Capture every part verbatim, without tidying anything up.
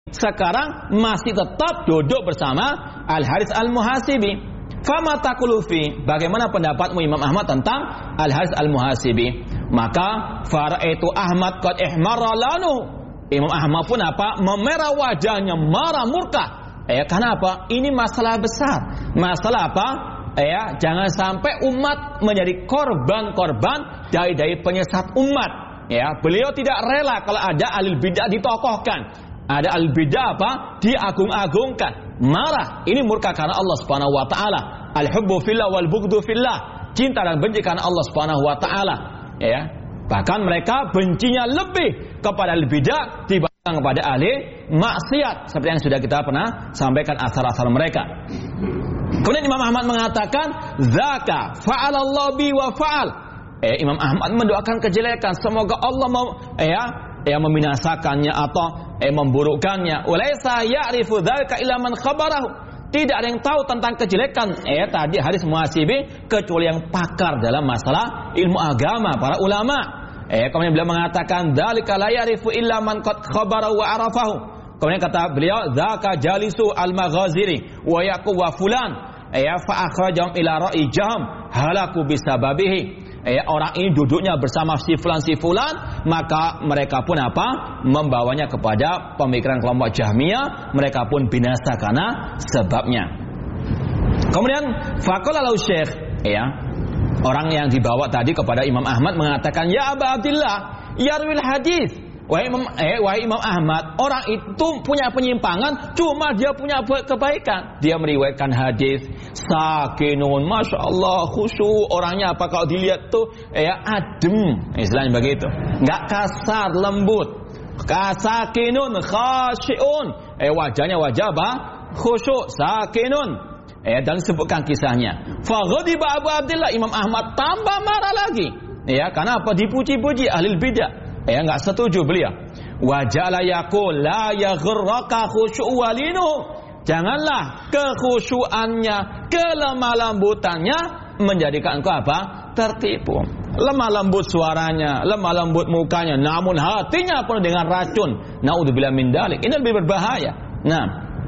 sekarang masih tetap duduk bersama Al-Harits Al-Muhasibi. Fama taqulu fi, bagaimana pendapatmu Imam Ahmad tentang Al-Harits Al-Muhasibi? Maka faraitu Ahmad qad ihmarra lanu. Imam Ahmad pun apa? Memerah wajahnya, marah murka. Ya, karena apa? Ini masalah besar. Masalah apa? Ya, jangan sampai umat menjadi korban-korban dari dari penyesat umat. Ya, beliau tidak rela kalau ada alil bidah ditokohkan, ada alil bidah apa? Diagung-agungkan. Marah. Ini murka karena Allah Subhanahu wa taala. Al-hubbu fillah wal bughdu fillah. Cinta dan benci karena Allah Subhanahu wa taala. Ya. Bahkan mereka bencinya lebih kepada alil bidah dibanding kepada ahli maksiat, seperti yang sudah kita pernah sampaikan asar-asar mereka. Kemudian Imam Ahmad mengatakan, "Zaka fa'alallahu bi wa fa'al." Eh, Imam Ahmad mendoakan kejelekan, semoga Allah mau eh, ya, ya membinasakannya atau eh memburukkannya. Walaysa ya'rifu dzalika illa man khabarahu. Tidak ada yang tahu tentang kejelekan eh tadi Harits Muhasibi kecuali yang pakar dalam masalah ilmu agama, para ulama. Eh kemudian beliau mengatakan, dzalika la ya'rifu illa man qad khabara wa arafahu. Kemudian kata beliau, dzaka jalisu al-maghaziri wa yaqu wa fulan ya fa akhrajahum ila ra'i jaham halaku bisababihi. Eh, orang ini duduknya bersama si fulan si fulan, maka mereka pun apa? Membawanya kepada pemikiran kelompok Jahmiyah, mereka pun binasa karena sebabnya. Kemudian faqala lahu syekh, ya. Orang yang dibawa tadi kepada Imam Ahmad mengatakan, "Ya Aba Abdillah, yarwil hadis." Wahai Imam, eh, wahai Imam Ahmad, orang itu punya penyimpangan, cuma dia punya kebaikan. Dia meriwayatkan hadis sakinun, masya Allah, khusyuk orangnya apa kalau dilihat tuh, ya adem, istilahnya begitu, nggak kasar, lembut. Sakinun, khasyiun, eh wajahnya wajah apa? Khusyuk, sakinun. Eh dan sebutkan kisahnya. Faghadiba Abu Abdillah, Imam Ahmad tambah marah lagi. Ya, karena apa? Dipuji-puji ahli bidah. Ya, enggak setuju beliau. Wajala yaqul la yaghrraka khusyu' walinu. Janganlah kekhusyuannya, kelemah lembutannya menjadikan engkau apa? Tertipu. Lemah lembut suaranya, lemah lembut mukanya, namun hatinya penuh dengan racun. Naudzubillah min dzalik. Ini lebih berbahaya. Nah,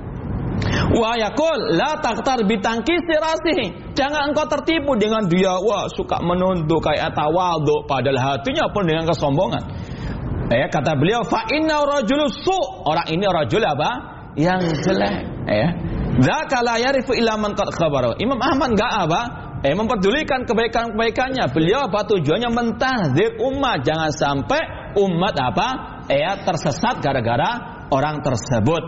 wa yaqul la taqtar bitangkisi rasihi. Jangan engkau tertipu dengan dia wah suka menunduk kayak tawadhu, padahal hatinya penuh dengan kesombongan. Ya, kata beliau, fa inna rajulus su, orang ini rajul apa? Yang jelek. Ya. Dzaka la yarifu illa man qad khabara. Imam Ahmad enggak apa? Eh memperdulikan kebaikan-kebaikannya. Beliau apa tujuannya? Mentahdzir umat, jangan sampai umat apa? Ya tersesat gara-gara orang tersebut.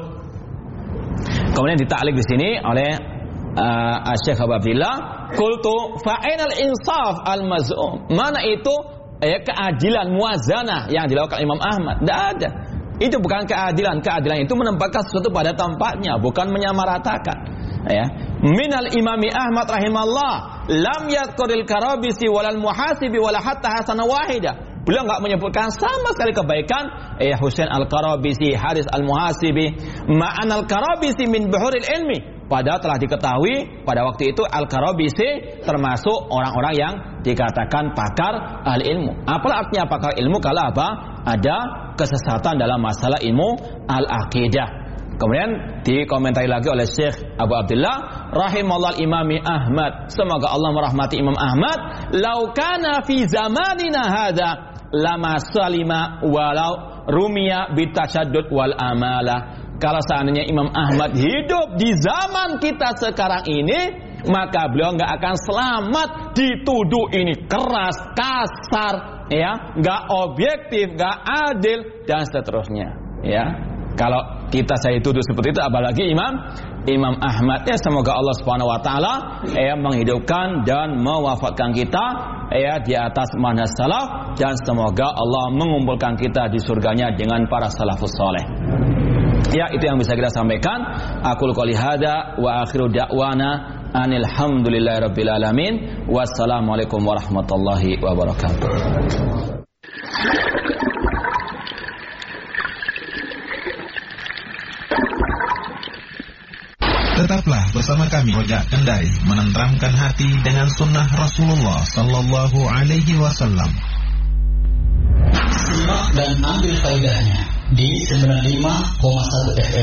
Kemudian ditaklik di sini oleh uh, Syekh Abu Abdillah, qultu fa ainal insaf al-maz'um. Mana itu ya keadilan muwazanah yang dilakukan Imam Ahmad? Tidak ada. Itu bukan keadilan. Keadilan itu menempatkan sesuatu pada tempatnya, bukan menyamaratakan. Ya. Minal Imami Ahmad rahimallah lam yadhkuril karabisi walal muhasibi wala hatta hasanah wahidah. Beliau enggak menyebutkan sama sekali kebaikan eh Husain al-Karabisi, Harits al-Muhasibi, ma'anal karabisi min buhuril ilmi. Padahal telah diketahui pada waktu itu Al-Karabisi termasuk orang-orang yang dikatakan pakar ahli ilmu. Apalah artinya pakar ilmu kalau apa? Ada kesesatan dalam masalah ilmu al-aqidah. Kemudian dikomentari lagi oleh Syekh Abu Abdillah rahimallahu imami Ahmad. Semoga Allah merahmati Imam Ahmad. Lau kana fi zamanina hadza lama salima walau rumiya bitasyaddud wal amala. Kalau seandainya Imam Ahmad hidup di zaman kita sekarang ini, maka beliau nggak akan selamat dituduh ini keras, kasar, ya, nggak objektif, nggak adil dan seterusnya. Ya, kalau kita saya tuduh seperti itu, apalagi Imam Imam Ahmad. Ya, semoga Allah Subhanahu Wa Taala ya menghidupkan dan mewafatkan kita ya di atas manhaj salaf, dan semoga Allah mengumpulkan kita di surganya dengan para salafus saleh. Ya, itu yang bisa kita sampaikan. Aqul qouli hadza wa akhiru da'wana anil hamdulillahirabbil alamin. Wassalamualaikum warahmatullahi wabarakatuh. Tetaplah bersama kami Rojak Kendari, menenteramkan hati dengan sunnah Rasulullah sallallahu alaihi wasallam. Simak dan ambil faedahnya di sembilan puluh lima koma satu F M.